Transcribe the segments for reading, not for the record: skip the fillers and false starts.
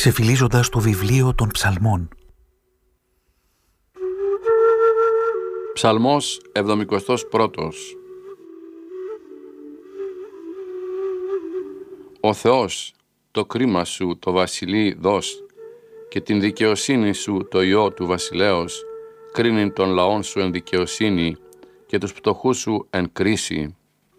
ξεφυλίζοντας το βιβλίο των ψαλμών. Ψαλμός 71. Ο Θεός, το κρίμα σου το βασιλεί δώσ, και την δικαιοσύνη σου το Υιό του βασιλέως, κρίνει των λαών σου εν δικαιοσύνη και τους πτωχούς σου εν κρίση.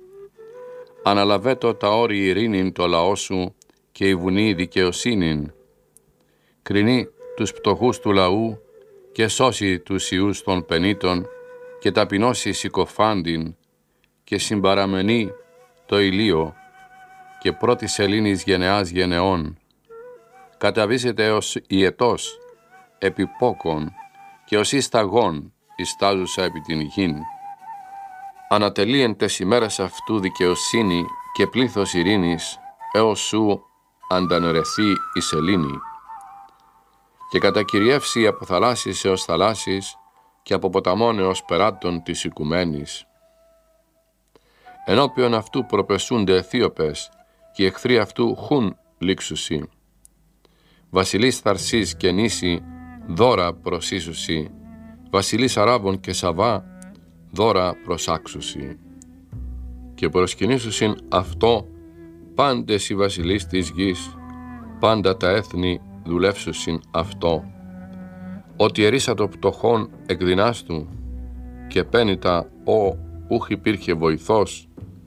Αναλαβέτω τα όρη ειρήνην το λαό σου και η βουνή δικαιοσύνην. Κρινεί τους πτωχούς του λαού και σώσει τους ιούς των πενήτων και ταπεινώσει συκοφάντην και συμπαραμενεί το ηλίο και πρώτη σελήνης γενεάς γενεών. Καταβίζεται ως ιετός επί πόκον και ως ισταγών ιστάζουσα επί την γην. Ανατελείεν τες ημέρες αυτού δικαιοσύνη και πλήθος ειρήνης έως σου αντανερεθεί η σελήνη και κατακυριεύσει από θαλάσσης έως θαλάσσης και από ποταμών έως περάτων της οικουμένης. Ενώπιον αυτού προπεσούνται Αιθίωπες και οι εχθροί αυτού χουν λήξουσι. Βασιλείς Θαρσής και Νήσι δώρα προσίσουσι, βασιλείς Αράβων και Σαβά δώρα προσάξουσι. Και προσκυνήσουσιν αυτό πάντες οι βασιλείς της γης, πάντα τα έθνη δουλεύσουσιν αυτό. Ότι ερίσατο πτωχών εκδυνάστου και πένητα ούχ υπήρχε βοηθός.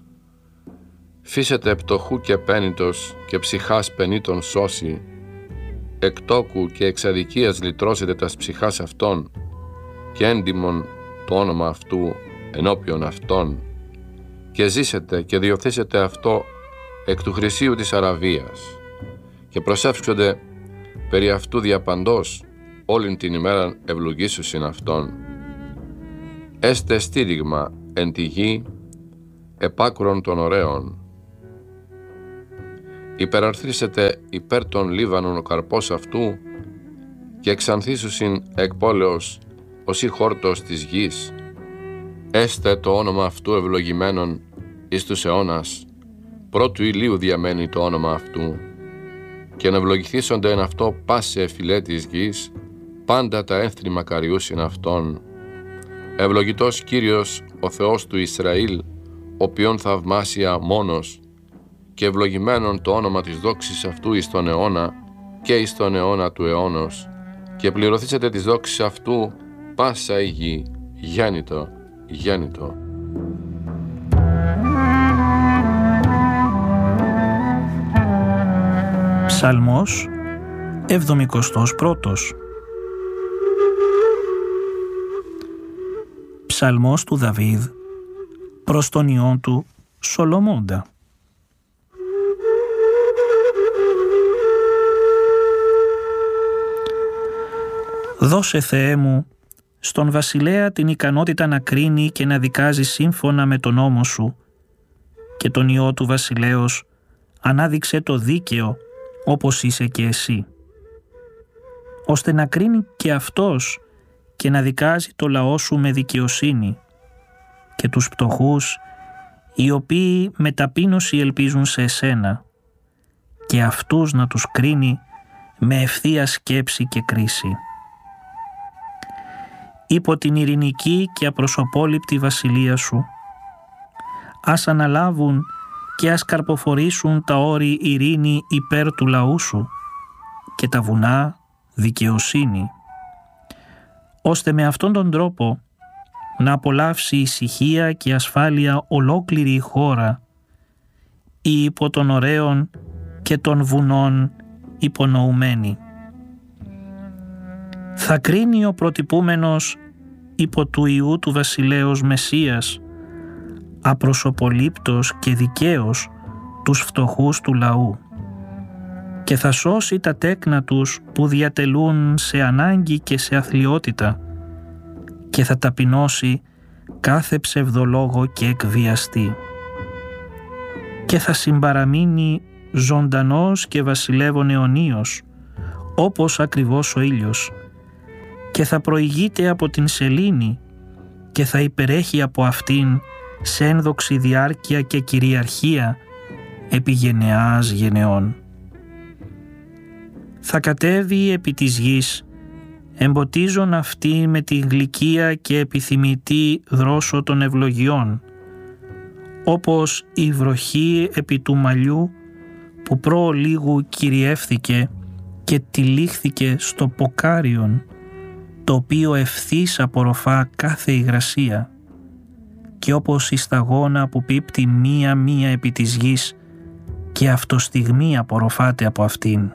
Φύσετε πτωχού και πένητος και ψυχάς πενήτων σώσει. Εκτόκου και εξαδικίας λυτρώσετε τας ψυχάς αυτών και έντιμον το όνομα αυτού ενώπιον αυτών και ζήσετε και διοθήσετε αυτό εκ του χρυσίου της Αραβίας και προσεύξονται περί αυτού διαπαντός όλην την ημέρα ευλογήσουσιν αυτόν. Έστε στήριγμα εν τη γη επάκρον των ωραίων. Υπεραρθρίσετε υπέρ των Λίβανων ο καρπός αυτού και εξανθήσουσιν εκ πόλεως ως η χόρτος της γης. Έστε το όνομα αυτού ευλογημένον εις τους αιώνας, πρώτου ηλίου διαμένει το όνομα αυτού και να ευλογηθήσονται εν αυτό πάσε φυλέ της γης, πάντα τα έθνη μακαριούσιν αυτόν. Ευλογητός Κύριος ο Θεός του Ισραήλ, οποίον θαυμάσια μόνος, και ευλογημένον το όνομα της δόξης αυτού εις τον αιώνα και εις τον αιώνα του αιώνος, και πληρωθήσετε της δόξης αυτού πάσα η γη, γέννητο, γέννητο. Ψαλμός 71. Ψαλμός του Δαβίδ προς τον ιόν του Σολομώντα. Δώσε, Θεέ μου, στον βασιλέα την ικανότητα να κρίνει και να δικάζει σύμφωνα με τον νόμο σου και τον ιό του βασιλέως ανάδειξε το δίκαιο όπως είσαι και εσύ, ώστε να κρίνει και αυτός και να δικάζει το λαό σου με δικαιοσύνη και τους πτωχούς οι οποίοι με ταπείνωση ελπίζουν σε εσένα και αυτούς να τους κρίνει με ευθεία σκέψη και κρίση. Υπό την ειρηνική και απροσωπόληπτη βασιλεία σου, ας αναλάβουν και ας καρποφορήσουν τα όρη ειρήνη υπέρ του λαού σου και τα βουνά δικαιοσύνη, ώστε με αυτόν τον τρόπο να απολαύσει ησυχία και ασφάλεια ολόκληρη η χώρα, ή υπό των ωραίων και των βουνών υπονοουμένη. Θα κρίνει ο προτυπούμενος υπό του Ιού του βασιλέως Μεσσίας, απροσωπολήπτος και δικαίος τους φτωχούς του λαού και θα σώσει τα τέκνα τους που διατελούν σε ανάγκη και σε αθλιότητα και θα ταπεινώσει κάθε ψευδολόγο και εκβιαστή και θα συμπαραμείνει ζωντανός και βασιλεύων αιωνίως όπως ακριβώς ο ήλιος και θα προηγείται από την σελήνη και θα υπερέχει από αυτήν σε ένδοξη διάρκεια και κυριαρχία επί γενεάς γενεών. θα κατέβει επί της γης, εμποτίζον αυτή με τη γλυκία και επιθυμητή δρόσο των ευλογιών, όπως η βροχή επί του μαλλιού που προλίγου κυριεύθηκε και τυλίχθηκε στο ποκάριον, το οποίο ευθύς απορροφά κάθε υγρασία, και όπως η σταγόνα που πίπτει μία-μία επί της γης και αυτοστιγμή απορροφάται από αυτήν.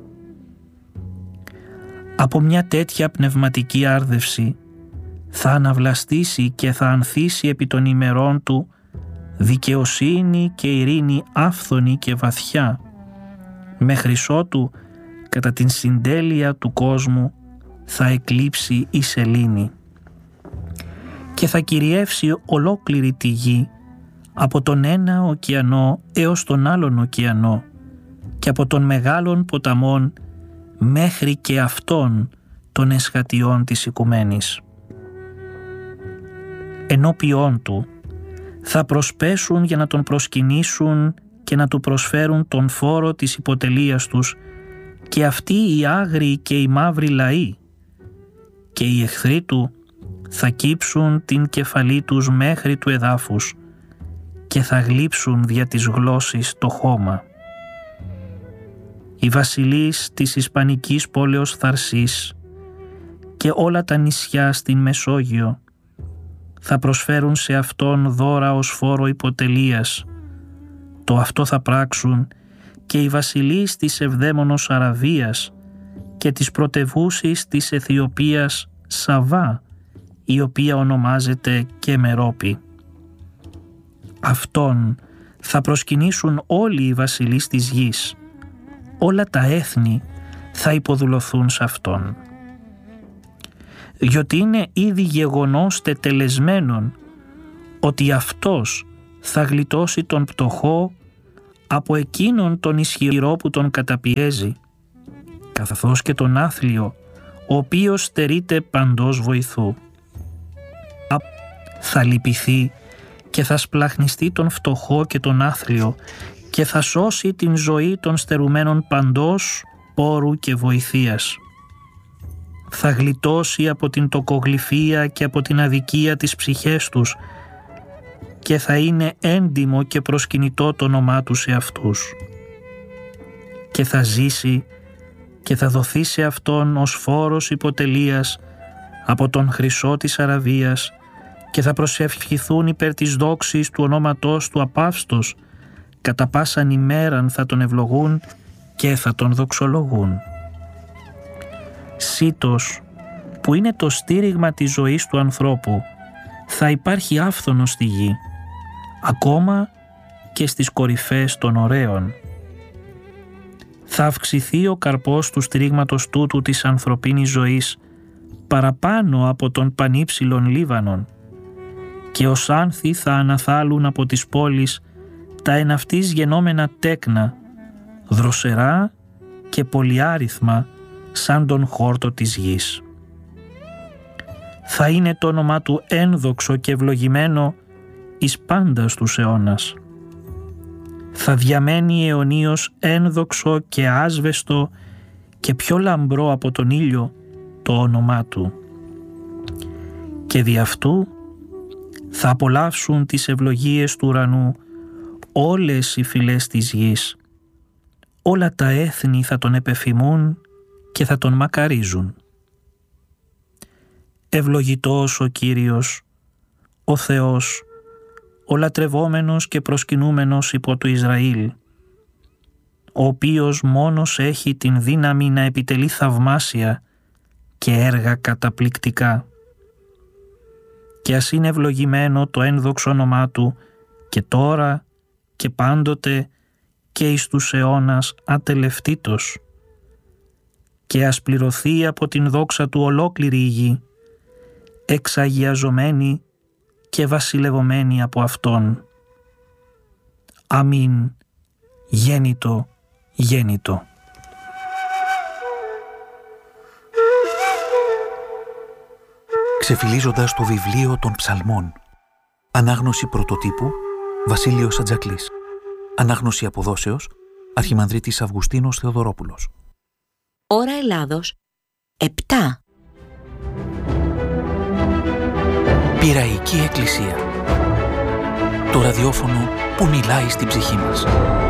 Από μια τέτοια πνευματική άρδευση θα αναβλαστήσει και θα ανθίσει επί των ημερών του δικαιοσύνη και ειρήνη άφθονη και βαθιά, μέχρι ότου κατά την συντέλεια του κόσμου θα εκλείψει η σελήνη και θα κυριεύσει ολόκληρη τη γη από τον ένα ωκεανό έως τον άλλον ωκεανό και από των μεγάλων ποταμών μέχρι και αυτών των εσχατιών της οικουμένης. Ενώπιόν του θα προσπέσουν για να τον προσκυνήσουν και να του προσφέρουν τον φόρο της υποτελείας τους και αυτοί οι άγριοι και οι μαύροι λαοί, και οι εχθροί του θα κύψουν την κεφαλή τους μέχρι του εδάφους και θα γλύψουν δια της γλώσσης το χώμα. Οι βασιλείς της Ισπανικής πόλεως Θαρσής και όλα τα νησιά στην Μεσόγειο θα προσφέρουν σε αυτόν δώρα ως φόρο υποτελείας. Το αυτό θα πράξουν και οι βασιλείς της Ευδαίμονος Αραβίας και της πρωτευούσης της Αιθιοπίας Σαβά, η οποία ονομάζεται και Μερόπη. Αυτόν θα προσκυνήσουν όλοι οι βασιλείς της γης. Όλα τα έθνη θα υποδουλωθούν σε αυτόν. Διότι είναι ήδη γεγονός τετελεσμένον ότι αυτός θα γλιτώσει τον πτωχό από εκείνον τον ισχυρό που τον καταπιέζει, καθώς και τον άθλιο, ο οποίος στερείται παντός βοηθού. Θα λυπηθεί και θα σπλαχνιστεί τον φτωχό και τον άθλιο και θα σώσει την ζωή των στερουμένων παντός πόρου και βοηθείας. Θα γλιτώσει από την τοκογλυφία και από την αδικία της ψυχές τους και θα είναι έντιμο και προσκυνητό το όνομά του σε αυτούς. Και θα ζήσει και θα δοθεί σε αυτόν ως φόρος υποτελείας από τον χρυσό της Αραβίας και θα προσευχηθούν υπέρ της δόξης του ονόματός του απαύστος, κατά πάσαν ημέραν θα τον ευλογούν και θα τον δοξολογούν. Σύτος, που είναι το στήριγμα της ζωής του ανθρώπου, θα υπάρχει άφθονος στη γη, ακόμα και στις κορυφές των ωραίων. Θα αυξηθεί ο καρπός του στηρίγματος τούτου της ανθρωπίνης ζωής παραπάνω από τον πανύψηλον Λίβανον και ως άνθη θα αναθάλουν από τις πόλεις τα εν αυτής γενόμενα τέκνα, δροσερά και πολυάριθμα σαν τον χόρτο της γης. Θα είναι το όνομα του ένδοξο και ευλογημένο εις πάντας τους αιώνας. Θα διαμένει αιωνίως ένδοξο και άσβεστο και πιο λαμπρό από τον ήλιο το όνομά του. Και δι' αυτού θα απολαύσουν τις ευλογίες του ουρανού όλες οι φυλές της γης. Όλα τα έθνη θα τον επεφημούν και θα τον μακαρίζουν. Ευλογητός ο Κύριος, ο Θεός, ο λατρευόμενος και προσκυνούμενος υπό του Ισραήλ, ο οποίος μόνος έχει την δύναμη να επιτελεί θαυμάσια και έργα καταπληκτικά. Και ας είναι ευλογημένο το ένδοξο όνομά του και τώρα και πάντοτε και εις τους αιώνας ατελευτήτως. Και ας πληρωθεί από την δόξα του ολόκληρη η γη, εξαγιαζομένη και βασιλευομένη από Αυτόν. Αμήν. Γέννητο, γέννητο. Ξεφυλίζοντας το βιβλίο των Ψαλμών. Ανάγνωση πρωτοτύπου Βασίλειος Ατζακλής. Ανάγνωση αποδόσεως Αρχιμανδρίτης Αυγουστίνος Θεοδωρόπουλος. Ώρα Ελλάδος 7. Πειραϊκή Εκκλησία. Το ραδιόφωνο που μιλάει στην ψυχή μας.